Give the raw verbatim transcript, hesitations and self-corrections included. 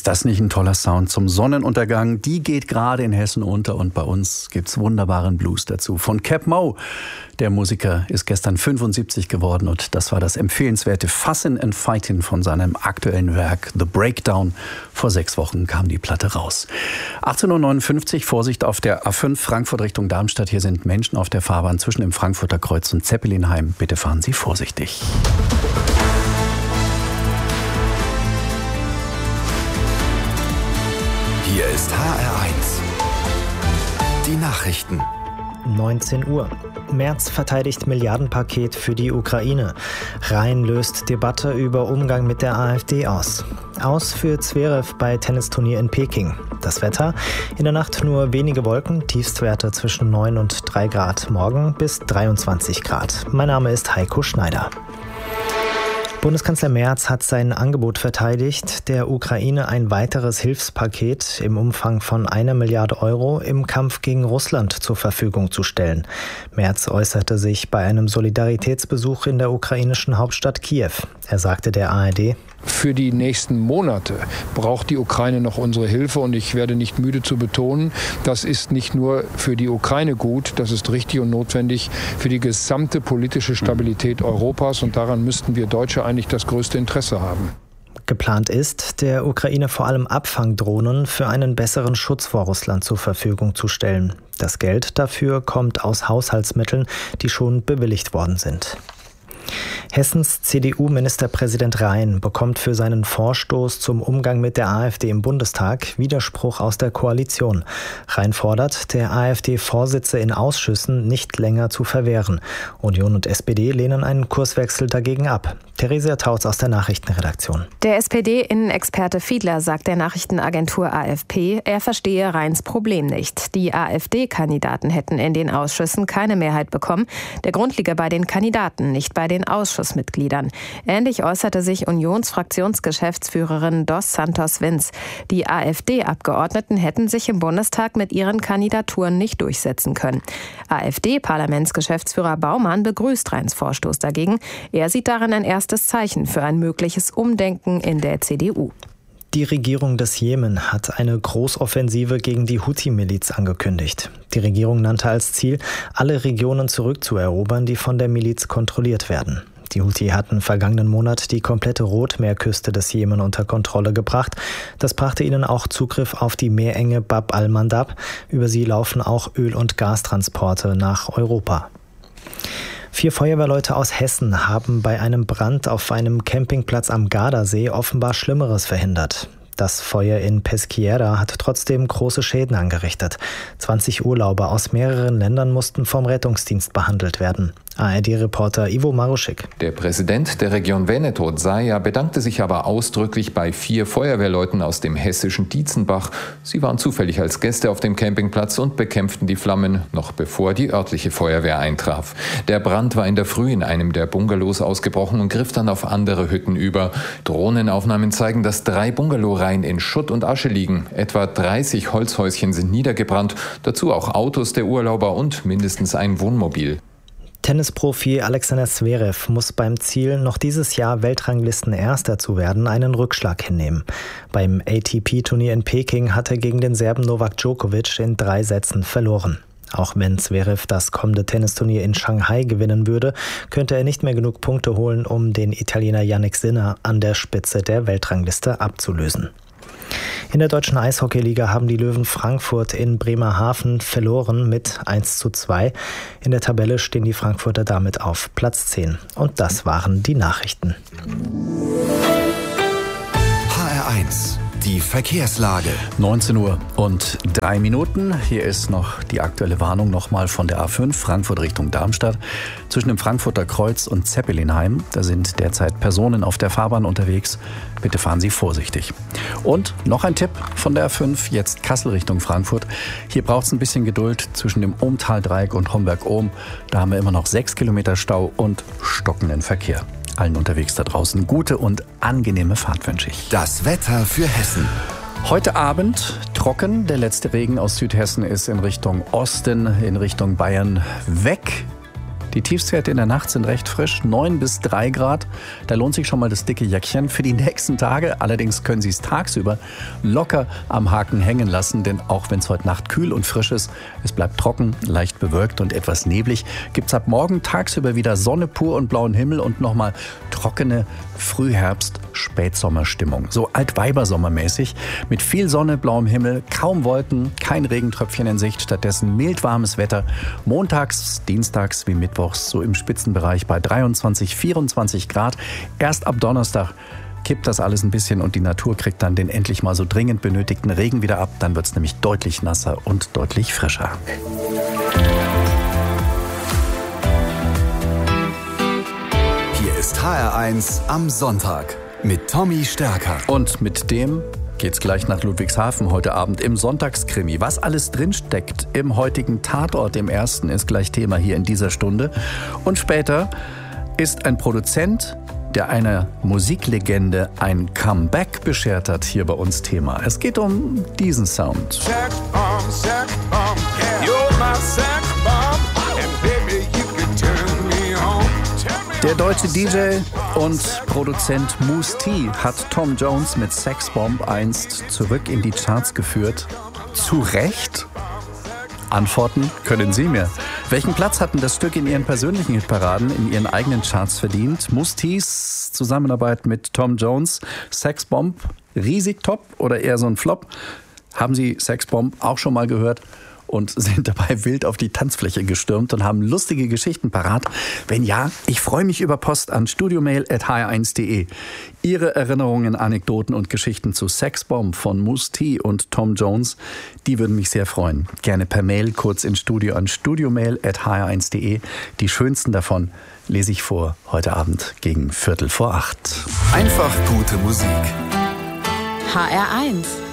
Ist das nicht ein toller Sound zum Sonnenuntergang? Die geht gerade in Hessen unter und bei uns gibt's wunderbaren Blues dazu. Von Cap Moe. Der Musiker ist gestern fünfundsiebzig geworden und das war das empfehlenswerte Fussin' and Fightin' von seinem aktuellen Werk The Breakdown. Vor sechs Wochen kam die Platte raus. achtzehn Uhr neunundfünfzig, Vorsicht auf der A fünf Frankfurt Richtung Darmstadt. Hier sind Menschen auf der Fahrbahn zwischen dem Frankfurter Kreuz und Zeppelinheim. Bitte fahren Sie vorsichtig. Hier ist H R eins. Die Nachrichten. neunzehn Uhr. Merz verteidigt Milliardenpaket für die Ukraine. Rhein löst Debatte über Umgang mit der AfD aus. Aus für Zverev bei Tennisturnier in Peking. Das Wetter: in der Nacht nur wenige Wolken, Tiefstwerte zwischen neun und drei Grad. Morgen bis dreiundzwanzig Grad. Mein Name ist Heiko Schneider. Bundeskanzler Merz hat sein Angebot verteidigt, der Ukraine ein weiteres Hilfspaket im Umfang von einer Milliarde Euro im Kampf gegen Russland zur Verfügung zu stellen. Merz äußerte sich bei einem Solidaritätsbesuch in der ukrainischen Hauptstadt Kiew. Er sagte der A R D: Für die nächsten Monate braucht die Ukraine noch unsere Hilfe und ich werde nicht müde zu betonen, das ist nicht nur für die Ukraine gut, das ist richtig und notwendig für die gesamte politische Stabilität Europas und daran müssten wir Deutsche eigentlich das größte Interesse haben. Geplant ist, der Ukraine vor allem Abfangdrohnen für einen besseren Schutz vor Russland zur Verfügung zu stellen. Das Geld dafür kommt aus Haushaltsmitteln, die schon bewilligt worden sind. Hessens C D U-Ministerpräsident Rhein bekommt für seinen Vorstoß zum Umgang mit der AfD im Bundestag Widerspruch aus der Koalition. Rhein fordert, der AfD Vorsitze in Ausschüssen nicht länger zu verwehren. Union und S P D lehnen einen Kurswechsel dagegen ab. Theresia Tautz aus der Nachrichtenredaktion. Der S P D-Innenexperte Fiedler sagt der Nachrichtenagentur A F P, er verstehe Rheins Problem nicht. Die AfD-Kandidaten hätten in den Ausschüssen keine Mehrheit bekommen. Der Grund liege bei den Kandidaten, nicht bei den Ausschussmitgliedern. Ähnlich äußerte sich Unionsfraktionsgeschäftsführerin Dos Santos Vince. Die AfD-Abgeordneten hätten sich im Bundestag mit ihren Kandidaturen nicht durchsetzen können. AfD-Parlamentsgeschäftsführer Baumann begrüßt Rheins Vorstoß dagegen. Er sieht darin ein erstes Zeichen für ein mögliches Umdenken in der C D U. Die Regierung des Jemen hat eine Großoffensive gegen die Houthi-Miliz angekündigt. Die Regierung nannte als Ziel, alle Regionen zurückzuerobern, die von der Miliz kontrolliert werden. Die Houthi hatten vergangenen Monat die komplette Rotmeerküste des Jemen unter Kontrolle gebracht. Das brachte ihnen auch Zugriff auf die Meerenge Bab al-Mandab. Über sie laufen auch Öl- und Gastransporte nach Europa. Vier Feuerwehrleute aus Hessen haben bei einem Brand auf einem Campingplatz am Gardasee offenbar Schlimmeres verhindert. Das Feuer in Peschiera hat trotzdem große Schäden angerichtet. zwanzig Urlauber aus mehreren Ländern mussten vom Rettungsdienst behandelt werden. A R D-Reporter Ivo Maruschik. Der Präsident der Region Veneto, Zaia, bedankte sich aber ausdrücklich bei vier Feuerwehrleuten aus dem hessischen Dietzenbach. Sie waren zufällig als Gäste auf dem Campingplatz und bekämpften die Flammen, noch bevor die örtliche Feuerwehr eintraf. Der Brand war in der Früh in einem der Bungalows ausgebrochen und griff dann auf andere Hütten über. Drohnenaufnahmen zeigen, dass drei Bungalowreihen in Schutt und Asche liegen. Etwa dreißig Holzhäuschen sind niedergebrannt, dazu auch Autos der Urlauber und mindestens ein Wohnmobil. Tennisprofi Alexander Zverev muss beim Ziel, noch dieses Jahr Weltranglisten-Erster zu werden, einen Rückschlag hinnehmen. Beim A T P-Turnier in Peking hat er gegen den Serben Novak Djokovic in drei Sätzen verloren. Auch wenn Zverev das kommende Tennisturnier in Shanghai gewinnen würde, könnte er nicht mehr genug Punkte holen, um den Italiener Jannik Sinner an der Spitze der Weltrangliste abzulösen. In der deutschen Eishockeyliga haben die Löwen Frankfurt in Bremerhaven verloren mit eins zu zwei. In der Tabelle stehen die Frankfurter damit auf Platz zehn. Und das waren die Nachrichten. H R eins. Die Verkehrslage. neunzehn Uhr und drei Minuten. Hier ist noch die aktuelle Warnung nochmal von der A fünf, Frankfurt Richtung Darmstadt. Zwischen dem Frankfurter Kreuz und Zeppelinheim. Da sind derzeit Personen auf der Fahrbahn unterwegs. Bitte fahren Sie vorsichtig. Und noch ein Tipp von der A fünf, jetzt Kassel Richtung Frankfurt. Hier braucht es ein bisschen Geduld zwischen dem Ohmtaldreieck und Homberg-Ohm. Da haben wir immer noch sechs Kilometer Stau und stockenden Verkehr. Allen unterwegs da draußen gute und angenehme Fahrt wünsche ich. Das Wetter für Hessen. Heute Abend trocken. Der letzte Regen aus Südhessen ist in Richtung Osten, in Richtung Bayern weg. Die Tiefstwerte in der Nacht sind recht frisch, neun bis drei Grad. Da lohnt sich schon mal das dicke Jäckchen für die nächsten Tage. Allerdings können Sie es tagsüber locker am Haken hängen lassen, denn auch wenn es heute Nacht kühl und frisch ist, es bleibt trocken, leicht bewölkt und etwas neblig, gibt es ab morgen tagsüber wieder Sonne pur und blauen Himmel und nochmal trockene Frühherbst-Spätsommerstimmung. So altweibersommermäßig mit viel Sonne, blauem Himmel, kaum Wolken, kein Regentröpfchen in Sicht, stattdessen mild warmes Wetter. Montags, dienstags wie mittwochs so im Spitzenbereich bei dreiundzwanzig, vierundzwanzig Grad. Erst ab Donnerstag kippt das alles ein bisschen und die Natur kriegt dann den endlich mal so dringend benötigten Regen wieder ab. Dann wird es nämlich deutlich nasser und deutlich frischer. Hier ist H R eins am Sonntag mit Tommy Stärker. Und mit dem geht's gleich nach Ludwigshafen heute Abend im Sonntagskrimi. Was alles drinsteckt im heutigen Tatort, im ersten, ist gleich Thema hier in dieser Stunde. Und später ist ein Produzent, der einer Musiklegende ein Comeback beschert hat, hier bei uns Thema. Es geht um diesen Sound. Sex bomb, sex bomb, yeah. You're my sex bomb, and baby you can turn me on. Der deutsche D J und Produzent Mousse T hat Tom Jones mit Sex Bomb einst zurück in die Charts geführt. Zu Recht? Antworten können Sie mir. Welchen Platz hatten das Stück in Ihren persönlichen Hitparaden, in Ihren eigenen Charts verdient? Mousse T's Zusammenarbeit mit Tom Jones, Sex Bomb, riesig top oder eher so ein Flop? Haben Sie Sex Bomb auch schon mal gehört? Und sind dabei wild auf die Tanzfläche gestürmt und haben lustige Geschichten parat? Wenn ja, ich freue mich über Post an studiomail at h r eins punkt de. Ihre Erinnerungen, Anekdoten und Geschichten zu Sexbomb von Mousse T und Tom Jones, die würden mich sehr freuen. Gerne per Mail kurz ins Studio an studiomail at h r eins punkt de. Die schönsten davon lese ich vor heute Abend gegen Viertel vor acht. Einfach gute Musik. H R eins